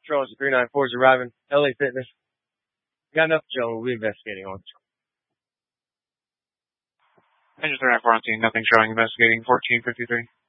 Charles 394 is arriving. LA Fitness. Got enough, Joe. We'll be investigating on. Engine 394 on scene. Nothing showing. Investigating 1453.